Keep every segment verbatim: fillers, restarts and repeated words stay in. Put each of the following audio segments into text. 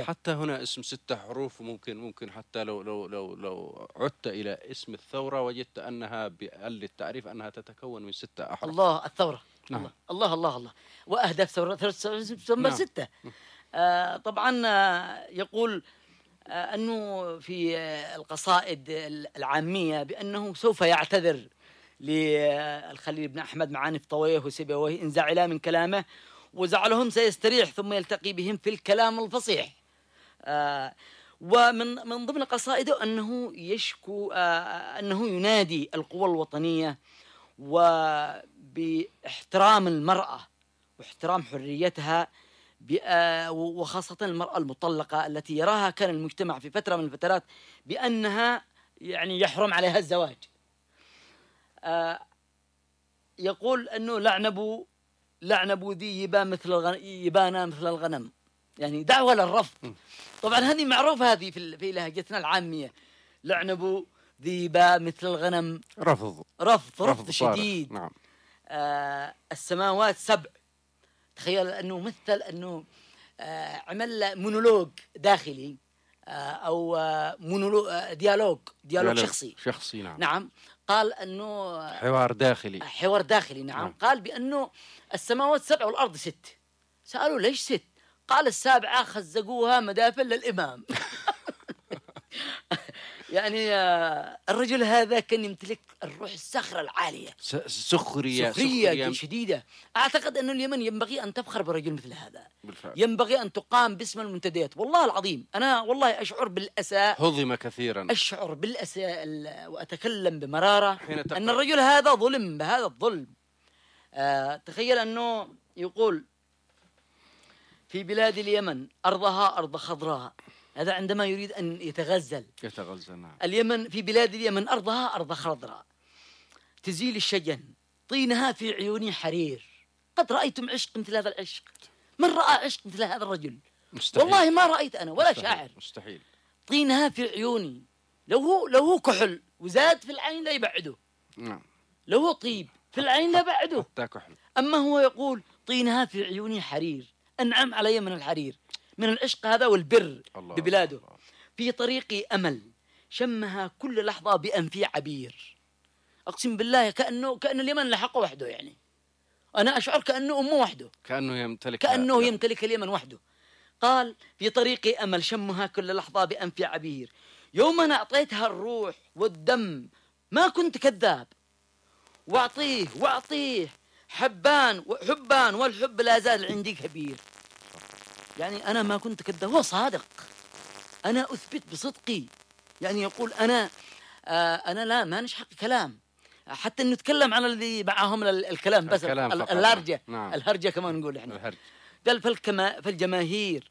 حتى هنا اسم ستة حروف، ممكن ممكن حتى لو لو لو لو عدت إلى اسم الثورة وجدت أنها بأقل التعريف أنها تتكون من ستة أحرف. الله الثورة. نعم. الله الله الله الله وأهداف ثورة سبتمبر نعم. ستة. آه طبعا آه يقول آه أنه في آه القصائد العامية بأنه سوف يعتذر للخليل بن أحمد معانف طويه وسيبويه إن زعلا من كلامه وزعلهم سيستريح ثم يلتقي بهم في الكلام الفصيح. آه ومن من ضمن قصائده أنه يشكو آه أنه ينادي القوى الوطنية وباحترام المرأة واحترام حريتها، وخاصة المرأة المطلقة التي يراها كان المجتمع في فترة من الفترات بأنها يعني يحرم عليها الزواج. آه يقول أنه لعنبوا لعنبوا ذي يبان مثل الغنم يبانا مثل الغنم، يعني دعوة للرفض. طبعا هذه معروفة هذه في في لهجتنا العامية، لعنبوا ذي يبان مثل الغنم، رفض رفض رفض, رفض شديد. نعم. آه السماوات سبع، تخيل أنه مثل أنه آه عمل مونولوج داخلي آه أو آه مونولوج آه ديالوج ديالوج شخصي شخصي نعم. نعم. قال أنه حوار داخلي حوار داخلي نعم. نعم. قال بأنه السماوات سبع والأرض ست. سألوا ليش ست؟ قال السابعة خزقوها مدافن للإمام. يعني آه الرجل هذا كان يمتلك الروح الصخرة العالية، سخرية سخرية, سخرية شديدة. أعتقد أن اليمن ينبغي أن تفخر برجل مثل هذا بالفعل. ينبغي أن تقام باسم المنتديات. والله العظيم أنا والله أشعر بالأسى، هضم كثيرا، أشعر بالأسى وأتكلم بمرارة أن الرجل هذا ظلم بهذا الظلم. آه تخيل أنه يقول في بلاد اليمن أرضها أرض خضراء، هذا عندما يريد أن يتغزل يتغزل نعم. اليمن في بلاد اليمن أرضها أرض خضراء تزيل الشجن، طينها في عيوني حرير. قد رأيتم عشق مثل هذا العشق؟ من رأى عشق مثل هذا الرجل؟ مستحيل. والله ما رأيت أنا ولا مستحيل. شاعر. مستحيل. طينها في عيوني، لو هو لو هو كحل وزاد في العين لا يبعده. نعم. لو هو طيب في العين لا يبعده. حتى كحل. أما هو يقول طينها في عيوني حرير، أنعم علي من الحرير، من العشق هذا والبر الله ببلاده. الله. في طريقي أمل شمها كل لحظة بأنفي عبير. أقسم بالله كأنه كأن اليمن لحقه وحده، يعني أنا أشعر كأنه أمه وحده، كأنه يمتلك كأنه يمتلك اليمن وحده. قال في طريقي أمل شمها كل لحظة بأنفي عبير، يوم أنا أعطيتها الروح والدم ما كنت كذاب، وأعطيه وأعطيه حبان وحبان والحب لا زال عندي كبير. يعني أنا ما كنت كذاب، هو صادق، أنا أثبت بصدقي. يعني يقول أنا آه أنا لا ما نشحق كلام، حتى نتكلم عن الذي معهم الكلام بس الكلام الهرجة. نعم. الهرجة كما نقول إحنا الهرج. قال فالكما فالجماهير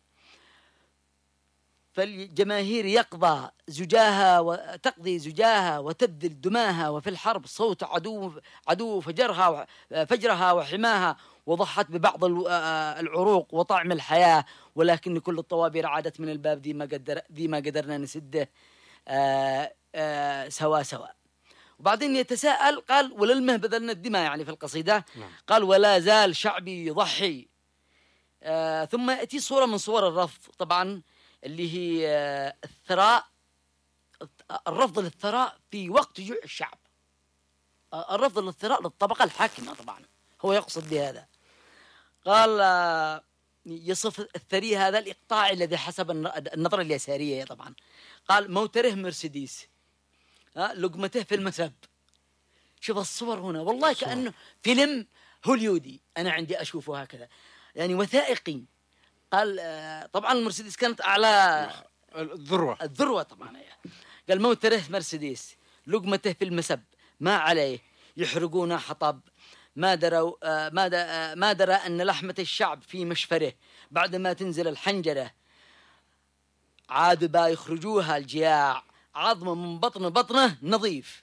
فالجماهير يقضى زجاها وتقضي زجاها وتبذل دماها، وفي الحرب صوت عدو عدو فجرها فجرها وحماها، وضحت ببعض العروق وطعم الحياة، ولكن كل الطوابير عادت من الباب ذي ما قدر ذي ما قدرنا نسده آآ آآ سوا سوا. وبعدين يتساءل قال وللمه بذلنا الدماء، يعني في القصيدة قال ولا زال شعبي يضحي. ثم يأتي صورة من صور الرفض طبعا اللي هي الثراء، الرفض للثراء في وقت جوع الشعب، الرفض للثراء للطبقة الحاكمة طبعا هو يقصد بهذا. قال يصف الثري هذا الإقطاع الذي حسب النظرة اليسارية طبعا. قال موتره مرسيدس، لقمته في المسب. شوف الصور هنا والله صور. كأنه فيلم هوليودي أنا عندي أشوفه هكذا، يعني وثائقي. قال طبعا المرسيدس كانت أعلى الذروة الذروة طبعا. قال موتره مرسيدس لقمته في المسب، ما عليه يحرقون حطب، ما دروا ما ما درى أن لحمة الشعب في مشفره، بعد ما تنزل الحنجرة عاد با يخرجوها الجياع، عظمه من بطن بطنه نظيف.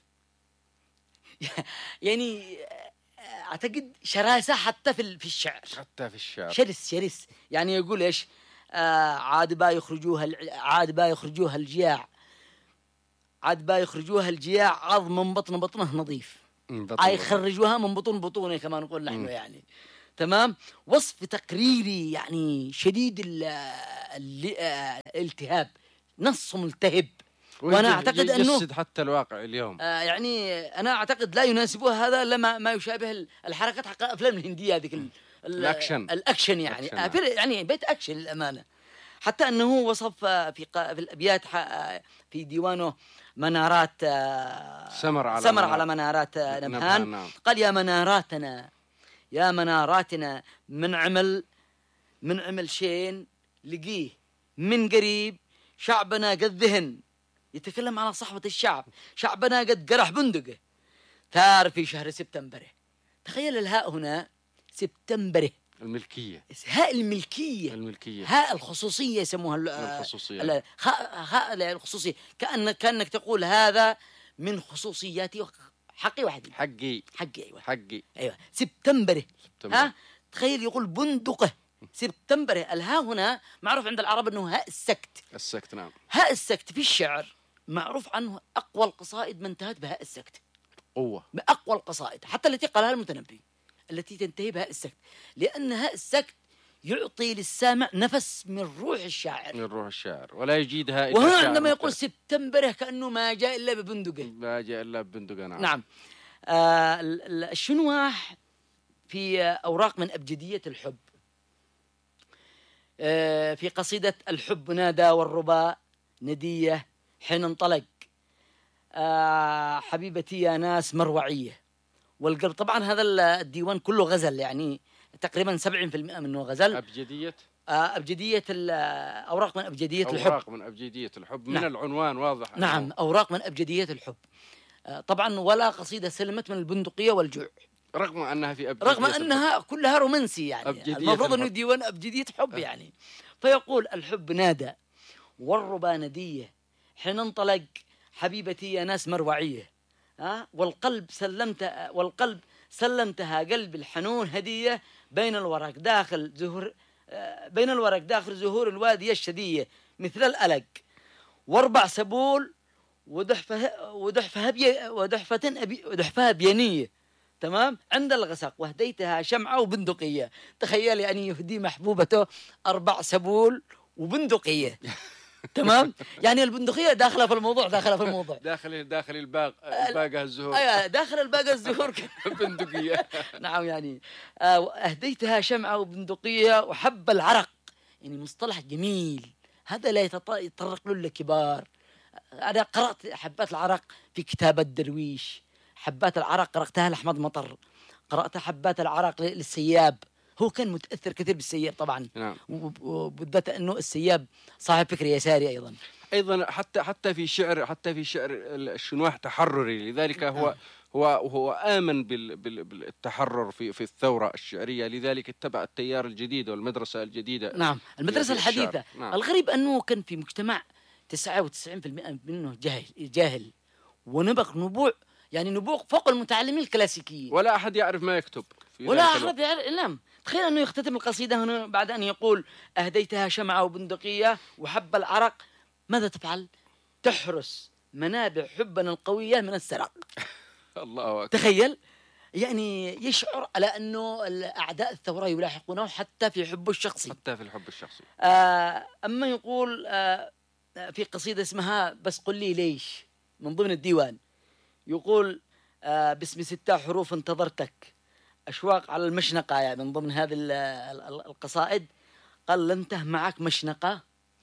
يعني أعتقد شراسة حتى في في الشعر، حتى في الشعر شرس شرس. يعني يقول إيش آه عاد با يخرجوها عاد با يخرجوها الجياع عاد با يخرجوها الجياع عظم من بطن بطنه نظيف، أي يخرجوها من بطون بطونه كما نقول نحن. يعني تمام. وصف تقريري يعني شديد ال- ال- الالتهاب، نص ملتهب. وأنا أعتقد أنه يجسد حتى الواقع اليوم. آه يعني أنا أعتقد لا يناسبه هذا لما ما يشابه ال- الحركات حق الأفلام الهندية هذيك ال- ال- الأكشن. الأكشن يعني الأكشن، آه نعم. في- يعني بيت أكشن للأمانة. حتى أنه وصف آه، في ق- في الأبيات ح- آه، في ديوانه منارات آه، سمر على سمر منار- على منارات آه، نبهان، نبهان. نعم. قال يا مناراتنا يا مناراتنا من عمل من عمل شين لقيه من قريب شعبنا قد ذهن. يتكلم على صحوة الشعب. شعبنا قد قرح بندقه ثار في شهر سبتمبر. تخيل الهاء هنا سبتمبر، الملكية. هاء الملكية، الملكية. هاء الخصوصية يسموها ال- الخصوصية. ال- هاء هاء الخصوصية، كأن كأنك تقول هذا من خصوصياتي حقي واحد حقي. حقي أيوة حقي. أيوة سبتمبر. سبتمبر. ها تخيل يقول بندقه سبتمبر. الهاء هنا معروف عند العرب أنه هاء السكت. السكت، نعم. هاء السكت في الشعر معروف عنه أقوى القصائد ما انتهت بهاء السكت. قوة. أقوى القصائد حتى التي قالها المتنبي التي تنتهي بهاء السكت، لأن هاء السكت يعطي للسامع نفس من روح الشاعر. من روح الشاعر ولا يجيدها إلا وهنا شاعر عندما يقول مختلف. سبتمبر كأنه ما جاء إلا ببندقه. ما جاء إلا ببندقة، نعم. نعم. آه ال- ال- الشنواح في آه، أوراق من أبجدية الحب، آه في قصيدة الحب نادى والربا ندية حين انطلق، آه حبيبتي يا ناس مروعية والقلب. طبعا هذا ال- الديوان كله غزل، يعني تقريبا سبعين بالمئة منه غزل. أبجدية. آه أبجدية ال- أوراق من أبجدية الحب. أوراق من أبجدية الحب. من نعم. العنوان واضح. نعم أنه أوراق من أبجدية الحب. آه طبعا ولا قصيدة سلمت من البندقية والجوع، رغم أنها في أبجدية رغم أنها كلها رومانسي، يعني أبجدية المفروض أنه الحب. ديوان أبجدية حب يعني. فيقول الحب نادى والربا ندية حين انطلق حبيبتي يا ناس مروعية، ها والقلب سلمت والقلب سلمتها قلب الحنون هدية بين الورق داخل زهور آه، بين الورق داخل زهور الوادية الشدية مثل الألق واربع سبول ودحفة ودحفة بي ودحفة أبي ودحفها بينية. تمام. عند الغسق وهديتها شمعة وبندقية. تخيل يعني يهدي محبوبته أربع سبول وبندقية. تمام. يعني البندقية داخلة في الموضوع، داخلة في الموضوع. داخل داخل الباق الباقة الزهور. أيوة داخل الباقة الزهور. بندقية. نعم. يعني آه، أهديتها شمعة وبندقية وحب العرق، يعني مصطلح جميل هذا لا يتط- يتطرق له إلا كبار. أنا قرأت حبات العرق في كتاب الدرويش. حبات العرق قرأتها لأحمد مطر. قرأت حبات العرق للسياب. هو كان متأثر كثير بالسياب طبعا. نعم. وبالذات أنه السياب صاحب فكر يساري أيضا. أيضا حتى حتى في شعر حتى في شعر الشنواح تحرري، لذلك هو هو هو آمن بال بال بالتحرر في في الثورة الشعرية، لذلك اتبع التيار الجديد والمدرسة الجديدة. نعم. المدرسة الحديثة. نعم. الغريب أنه كان في مجتمع تسعة وتسعين بالمئة منه جاهل جاهل ونبغ نبوع، يعني نبوغ فوق المتعلمين الكلاسيكيين. ولا أحد يعرف ما يكتب في ولا ذلك أحد يعرف. نعم. تخيل أنه يختتم القصيدة هنا بعد أن يقول أهديتها شمعة وبندقية وحب العرق. ماذا تفعل؟ تحرس منابع حبنا القوية من السرق. الله أكبر. تخيل. يعني يشعر على أنه أعداء الثورة يلاحقونه حتى في حبه الشخصي. حتى في الحب الشخصي. آه أما يقول آه في قصيدة اسمها بس قل لي ليش من ضمن الديوان، يقول آه باسم ستة حروف انتظرتك أشواق على المشنقة، يعني من ضمن هذه ال- ال- القصائد. قال لنته معك مشنقة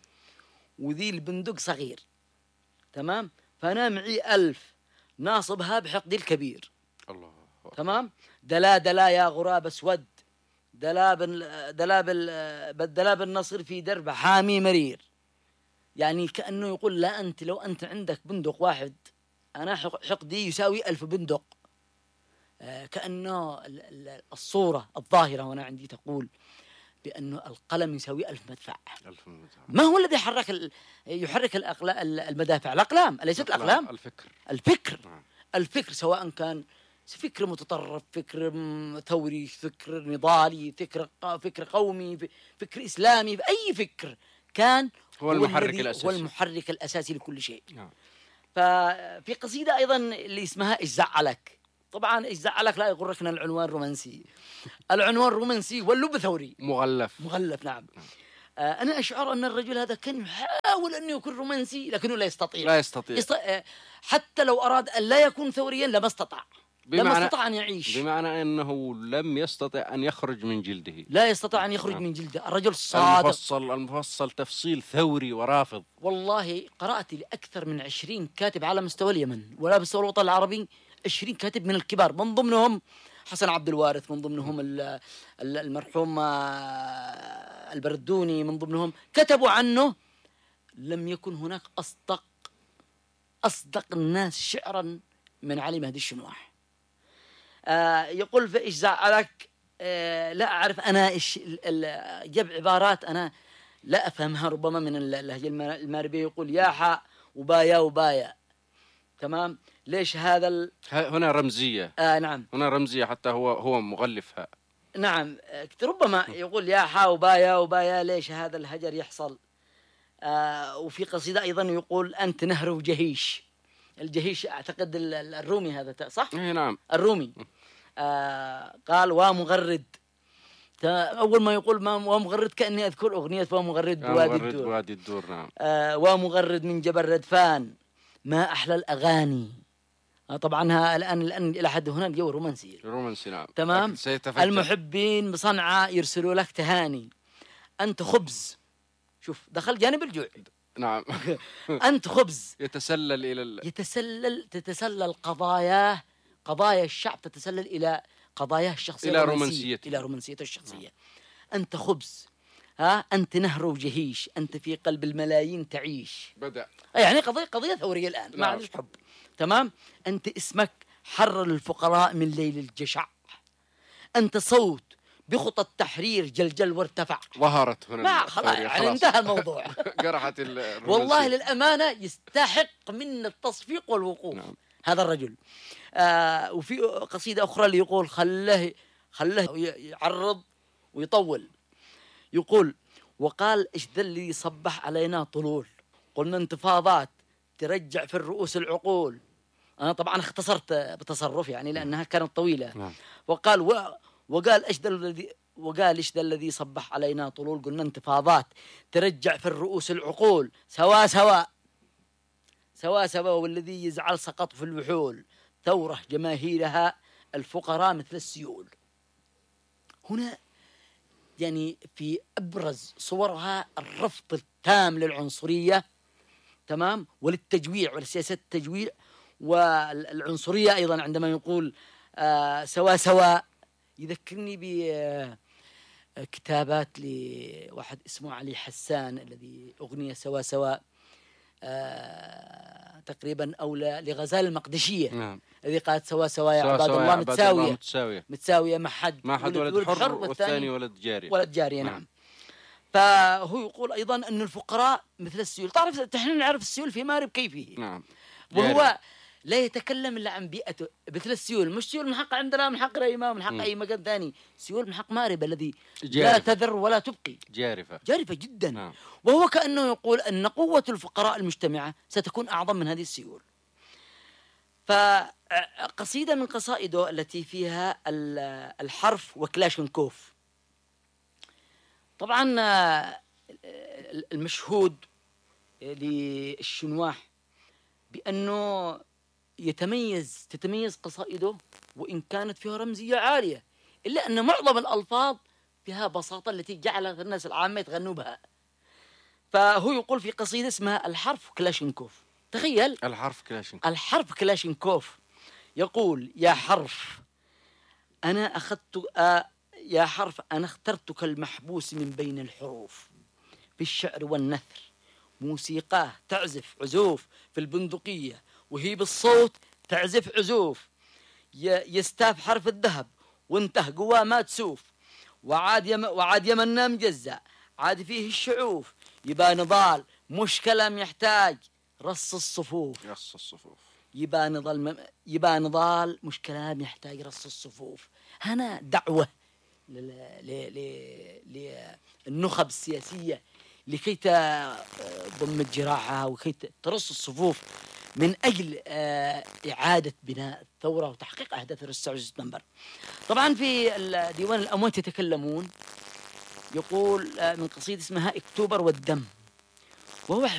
وذي البندق صغير. تمام. فأنا معي ألف ناصبها بحقدي الكبير. الله أكبر. تمام. دلا دلا يا غراب اسود دلاب دلاب دلاب النصر في درب حامي مرير. يعني كأنه يقول لا أنت لو أنت عندك بندق واحد أنا حقدي يساوي ألف بندق. آه كأنه ال- ال- الصورة الظاهرة هنا عندي تقول بأنه القلم يساوي ألف مدفع. ألف مدفع. ما هو الذي حرك ال- يحرك الأقلا- المدافع؟ الأقلام أليست الأقلام؟ الفكر. الفكر. نعم. الفكر سواء كان فكر متطرف، فكر م- ثوري، فكر نضالي، فكر ق- فكر قومي، ف- فكر إسلامي، أي فكر كان هو المحرك الذي- الأساسي. هو المحرك الأساسي لكل شيء. نعم. ففي قصيدة أيضا اللي اسمها إيش زعلك، طبعا ايش زعلك لا يغركنا العنوان رومانسي. العنوان رومانسي واللب ثوري مغلف. مغلف. نعم. آه انا اشعر ان الرجل هذا كان يحاول انه يكون رومانسي لكنه لا يستطيع. لا يستطيع. يست... آه حتى لو اراد ان لا يكون ثوريا لما استطاع. لما استطاع ان يعيش. بمعنى انه لم يستطع ان يخرج من جلده. لا يستطيع ان يخرج من جلده. الرجل صادق المفصل المفصل تفصيل ثوري ورافض. والله قرأت لأكثر من عشرين كاتب على مستوى اليمن ولا مستوى الوطن العربي، عشرين كاتب من الكبار، من ضمنهم حسن عبد الوارث، من ضمنهم المرحوم البردوني، من ضمنهم كتبوا عنه. لم يكن هناك أصدق أصدق الناس شعرا من علي مهدي الشنواح. آه يقول فإيش زعلك؟ آه لا أعرف أنا إيش جاب عبارات أنا لا أفهمها ربما من اللهجة المغربية. يقول يا حاء وبايا وبايا. تمام. ليش هذا ال... هنا رمزية. آه نعم هنا رمزية حتى هو هو مغلفها. نعم. ربما يقول يا حاء وبايا وبايا ليش هذا الهجر يحصل. آه وفي قصيدة أيضا يقول أنت نهر وجهيش. الجهيش أعتقد الرومي هذا صح؟ نعم الرومي. آه قال ومغرد. أول ما يقول ما ومغرد كأني أذكر أغنية ومغرد بوادي الدور. بوادي الدور نعم. آه ومغرد من جبل ردفان ما أحلى الأغاني. آه طبعا الآن الآن إلى حد هنا الجو رومانسي. رومانسي نعم. تمام. المحبين بصنعاء يرسلوا لك تهاني. أنت خبز. شوف دخل جانب الجوع. نعم. أنت خبز يتسلل إلى ال... يتسلل تتسلل قضاياه قضايا الشعب تتسلل إلى قضاياه الشخصية إلى رومانسيته إلى رومانسيته الشخصية. أنت خبز. ها أنت نهر وجهيش. أنت في قلب الملايين تعيش. بدأ يعني قضية قضية ثورية الآن. ما عندش حب. تمام. أنت اسمك حرر الفقراء من ليل الجشع. أنت صوت بخطى التحرير جلجل وارتفع. ظهرت هنا ما خلاص يعني انتهى الموضوع. قرحت والله للأمانة يستحق منا التصفيق والوقوف. نعم. هذا الرجل. آه وفي قصيدة أخرى اللي يقول خله خله يعرض ويطول. يقول وقال إيش ذا اللي صبح علينا طلول قلنا انتفاضات ترجع في الرؤوس العقول. أنا طبعا اختصرت بتصرف يعني لأنها كانت طويلة. نعم. وقال و وقال إيش ذا الذي وقال إيش ذا الذي صبح علينا طلول قلنا انتفاضات ترجع في الرؤوس العقول سوا سوا سوا سوا والذي يزعل سقط في الوحول ثورة جماهيرها الفقراء مثل السيول. هنا يعني في أبرز صورها الرفض التام للعنصرية. تمام. وللتجويع ولسياسة التجويع والعنصرية أيضا عندما يقول آه سوا سوا. يذكرني بكتابات لواحد اسمه علي حسان الذي أغنية سوا سوا آه تقريبا أو لغزال المقدشية. نعم. الذي قالت سوا سوا يا عباد الله متساوية متساوية متساوية ما حد ما حد ولد, ولد حر, حر والثاني ولد جارية ولد جارية. نعم. نعم. فهو يقول أيضا أن الفقراء مثل السيول. تعرف نحن نعرف السيول في مارب كيفه. نعم. وهو لا يتكلم إلا عن بيئته مثل السيول. مش سيول من حق عندنا من حق ريما من حق م. أي مكان ثاني. سيول من حق مارب الذي لا تذر ولا تبقي. جارفة جارفة جدا. نعم. وهو كأنه يقول أن قوة الفقراء المجتمعة ستكون أعظم من هذه السيول. فقصيدة من قصائده التي فيها الحرف وكلاشنكوف. طبعا المشهود للشنواح بأنه يتميز تتميز قصائده وإن كانت فيها رمزية عالية إلا أن معظم الألفاظ فيها بساطة التي جعلت الناس العامة يتغنوا بها. فهو يقول في قصيدة اسمها الحرف كلاشنكوف. تخيل الحرف كلاشنكوف. الحرف كلاشنكوف يقول يا حرف أنا أخذت آه يا حرف أنا اخترتك المحبوس من بين الحروف في الشعر والنثر موسيقاه تعزف عزوف في البندقية وهي بالصوت تعزف عزوف يستاف حرف الذهب وانته قواه ما تسوف وعاد يم وعاد يمنا مجزع عاد فيه الشعوف يبقى نضال مش كلام يحتاج رص الصفوف رص الصفوف يبقى نضال م... يبقى نضال مش كلام يحتاج رص الصفوف. هنا دعوة للنخب السياسية لكي تضم جراحها وكي ترص الصفوف من أجل آه، إعادة بناء الثورة وتحقيق أهداف التسعة وستين سبتمبر. طبعا في ال- ديوان الأموات يتكلمون، يقول آه، من قصيدة اسمها أكتوبر والدم، وهو